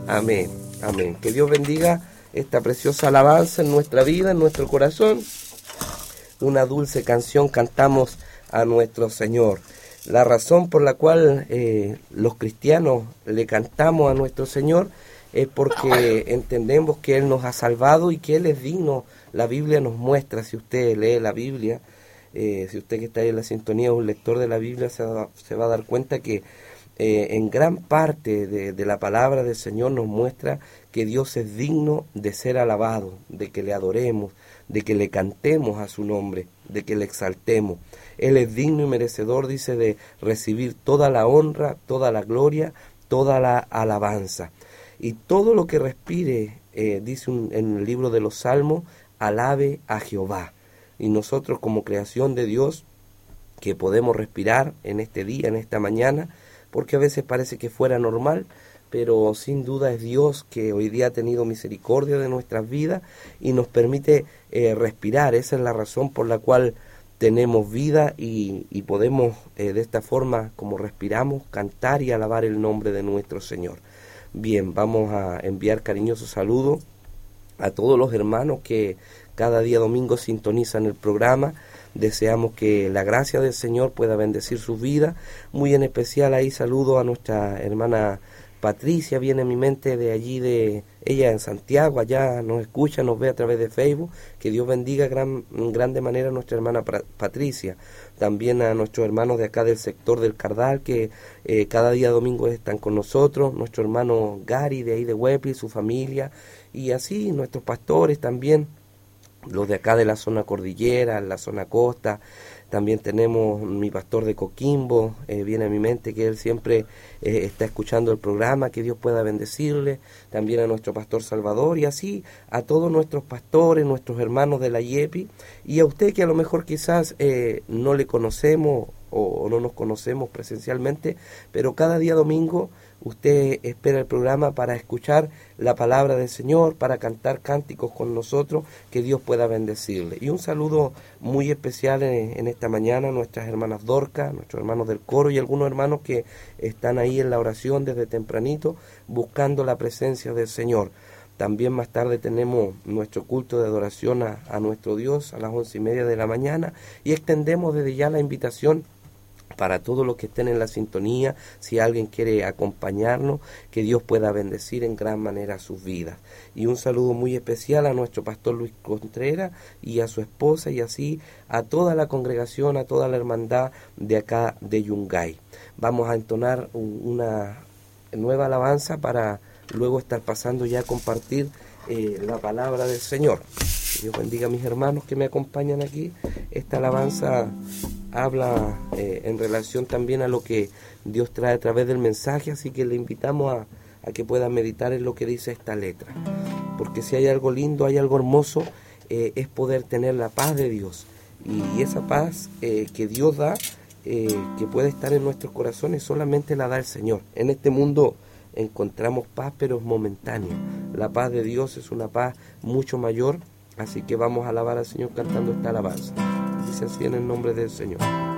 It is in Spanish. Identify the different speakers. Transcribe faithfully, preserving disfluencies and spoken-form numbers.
Speaker 1: Amén, amén. Que Dios bendiga esta preciosa alabanza en nuestra vida, en nuestro corazón. Una dulce canción cantamos a nuestro Señor. La razón por la cual eh, los cristianos le cantamos a nuestro Señor es porque entendemos que Él nos ha salvado y que Él es digno. La Biblia nos muestra, si usted lee la Biblia, eh, si usted que está ahí en la sintonía, un lector de la Biblia, se va, se va a dar cuenta que eh, en gran parte de, de la palabra del Señor nos muestra que Dios es digno de ser alabado, de que le adoremos, de que le cantemos a su nombre, de que le exaltemos. Él es digno y merecedor, dice, de recibir toda la honra, toda la gloria, toda la alabanza. Y todo lo que respire, eh, dice un, en el libro de los Salmos, alabe a Jehová. Y nosotros como creación de Dios, que podemos respirar en este día, en esta mañana, porque a veces parece que fuera normal, pero sin duda es Dios que hoy día ha tenido misericordia de nuestras vidas y nos permite eh, respirar. Esa es la razón por la cual tenemos vida y, y podemos eh, de esta forma, como respiramos, cantar y alabar el nombre de nuestro Señor. Bien, vamos a enviar cariñosos saludos a todos los hermanos que cada día domingo sintonizan el programa. Deseamos que la gracia del Señor pueda bendecir su vida. Muy en especial ahí saludo a nuestra hermana Patricia, viene a mi mente de allí, de ella en Santiago, allá nos escucha, nos ve a través de Facebook. Que Dios bendiga gran, en grande manera a nuestra hermana Patricia. También a nuestros hermanos de acá del sector del Cardal, que eh, cada día domingo están con nosotros. Nuestro hermano Gary de ahí de Huepi, su familia. Y así nuestros pastores también, los de acá de la zona cordillera, la zona costa. También tenemos mi pastor de Coquimbo, eh, viene a mi mente que él siempre eh, está escuchando el programa, que Dios pueda bendecirle. También a nuestro pastor Salvador y así a todos nuestros pastores, nuestros hermanos de la I E P I. Y a usted que a lo mejor quizás eh, no le conocemos o, o no nos conocemos presencialmente, pero cada día domingo usted espera el programa para escuchar la palabra del Señor, para cantar cánticos con nosotros, que Dios pueda bendecirle. Y un saludo muy especial en, en esta mañana a nuestras hermanas Dorca, nuestros hermanos del coro y algunos hermanos que están ahí en la oración desde tempranito, buscando la presencia del Señor. También más tarde tenemos nuestro culto de adoración a, a nuestro Dios a las once y media de la mañana y extendemos desde ya la invitación para todos los que estén en la sintonía, si alguien quiere acompañarnos, que Dios pueda bendecir en gran manera sus vidas. Y un saludo muy especial a nuestro pastor Luis Contreras y a su esposa y así a toda la congregación, a toda la hermandad de acá de Yungay. Vamos a entonar una nueva alabanza para luego estar pasando ya a compartir eh, la palabra del Señor. Que Dios bendiga a mis hermanos que me acompañan aquí. Esta alabanza habla eh, en relación también a lo que Dios trae a través del mensaje, así que le invitamos a, a que pueda meditar en lo que dice esta letra, porque si hay algo lindo, hay algo hermoso, eh, es poder tener la paz de Dios, y esa paz eh, que Dios da, eh, que puede estar en nuestros corazones, solamente la da el Señor. En este mundo encontramos paz, pero es momentánea. La paz de Dios es una paz mucho mayor, así que vamos a alabar al Señor cantando esta alabanza. Dice así en el nombre del Señor.